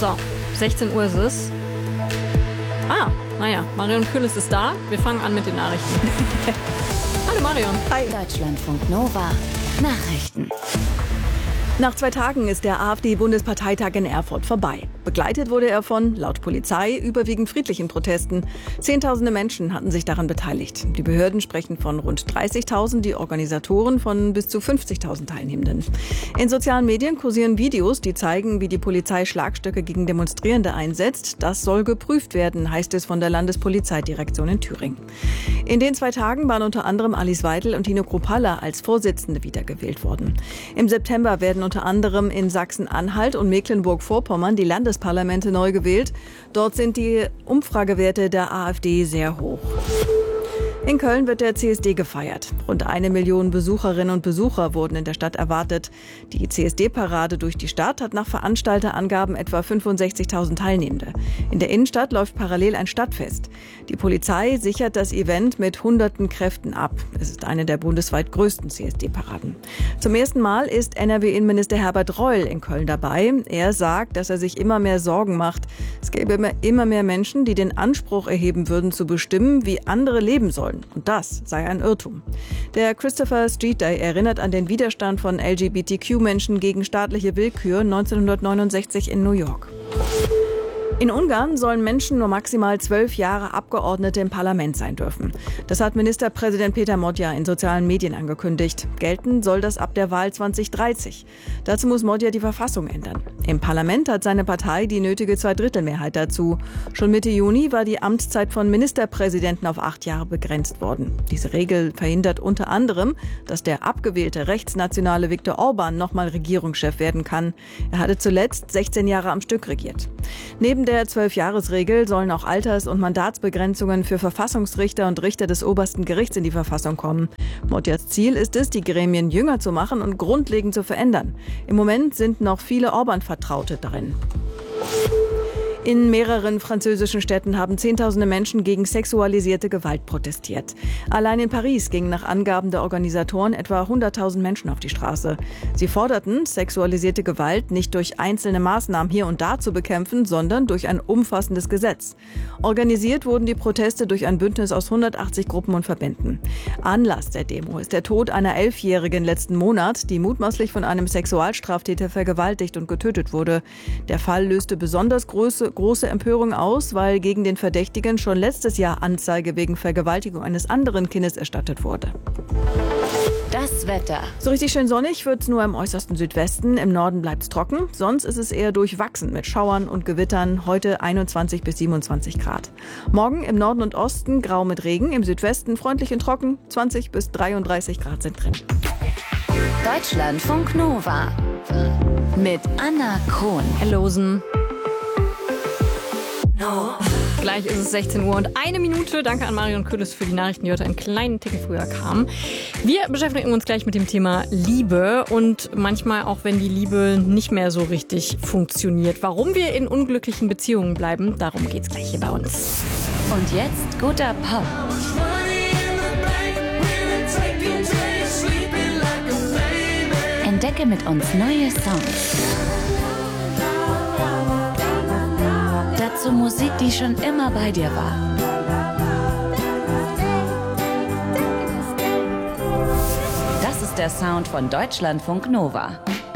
So, 16 Uhr ist es. Naja, Marion Küllis ist da. Wir fangen an mit den Nachrichten. Hallo Marion. Hi. Deutschlandfunk Nova. Nachrichten. Nach 2 Tagen ist der AfD-Bundesparteitag in Erfurt vorbei. Begleitet wurde er von, laut Polizei, überwiegend friedlichen Protesten. Zehntausende Menschen hatten sich daran beteiligt. Die Behörden sprechen von rund 30.000, die Organisatoren von bis zu 50.000 Teilnehmenden. In sozialen Medien kursieren Videos, die zeigen, wie die Polizei Schlagstöcke gegen Demonstrierende einsetzt. Das soll geprüft werden, heißt es von der Landespolizeidirektion in Thüringen. In den 2 Tagen waren unter anderem Alice Weidel und Tino Kruppalla als Vorsitzende wiedergewählt worden. Im September werden unter anderem in Sachsen-Anhalt und Mecklenburg-Vorpommern die Landesparlamente neu gewählt. Dort sind die Umfragewerte der AfD sehr hoch. In Köln wird der CSD gefeiert. Rund 1 Million Besucherinnen und Besucher wurden in der Stadt erwartet. Die CSD-Parade durch die Stadt hat nach Veranstalterangaben etwa 65.000 Teilnehmende. In der Innenstadt läuft parallel ein Stadtfest. Die Polizei sichert das Event mit hunderten Kräften ab. Es ist eine der bundesweit größten CSD-Paraden. Zum ersten Mal ist NRW-Innenminister Herbert Reul in Köln dabei. Er sagt, dass er sich immer mehr Sorgen macht. Es gäbe immer mehr Menschen, die den Anspruch erheben würden, zu bestimmen, wie andere leben sollen. Und das sei ein Irrtum. Der Christopher Street Day erinnert an den Widerstand von LGBTQ-Menschen gegen staatliche Willkür 1969 in New York. In Ungarn sollen Menschen nur maximal 12 Jahre Abgeordnete im Parlament sein dürfen. Das hat Ministerpräsident Peter Modja in sozialen Medien angekündigt. Gelten soll das ab der Wahl 2030. Dazu muss Modja die Verfassung ändern. Im Parlament hat seine Partei die nötige Zweidrittelmehrheit dazu. Schon Mitte Juni war die Amtszeit von Ministerpräsidenten auf 8 Jahre begrenzt worden. Diese Regel verhindert unter anderem, dass der abgewählte rechtsnationale Viktor Orban nochmal Regierungschef werden kann. Er hatte zuletzt 16 Jahre am Stück regiert. Neben der 12-Jahres-Regel sollen auch Alters- und Mandatsbegrenzungen für Verfassungsrichter und Richter des obersten Gerichts in die Verfassung kommen. Modjas Ziel ist es, die Gremien jünger zu machen und grundlegend zu verändern. Im Moment sind noch viele Orban-Vertraute darin. In mehreren französischen Städten haben Zehntausende Menschen gegen sexualisierte Gewalt protestiert. Allein in Paris gingen nach Angaben der Organisatoren etwa 100.000 Menschen auf die Straße. Sie forderten, sexualisierte Gewalt nicht durch einzelne Maßnahmen hier und da zu bekämpfen, sondern durch ein umfassendes Gesetz. Organisiert wurden die Proteste durch ein Bündnis aus 180 Gruppen und Verbänden. Anlass der Demo ist der Tod einer 11-Jährigen letzten Monat, die mutmaßlich von einem Sexualstraftäter vergewaltigt und getötet wurde. Der Fall löste besonders große Empörung aus, weil gegen den Verdächtigen schon letztes Jahr Anzeige wegen Vergewaltigung eines anderen Kindes erstattet wurde. Das Wetter. So richtig schön sonnig wird es nur im äußersten Südwesten. Im Norden bleibt es trocken. Sonst ist es eher durchwachsen mit Schauern und Gewittern. Heute 21 bis 27 Grad. Morgen im Norden und Osten grau mit Regen. Im Südwesten freundlich und trocken. 20 bis 33 Grad sind drin. Deutschlandfunk Nova. Mit Anna Krohn. Hellosen. Gleich ist es 16 Uhr und 1 Minute. Danke an Marion Küllis für die Nachrichten, die heute einen kleinen Ticken früher kamen. Wir beschäftigen uns gleich mit dem Thema Liebe und manchmal auch, wenn die Liebe nicht mehr so richtig funktioniert. Warum wir in unglücklichen Beziehungen bleiben, darum geht's gleich hier bei uns. Und jetzt guter Pop. Entdecke mit uns neue Songs. Dazu Musik, die schon immer bei dir war. Das ist der Sound von Deutschlandfunk Nova.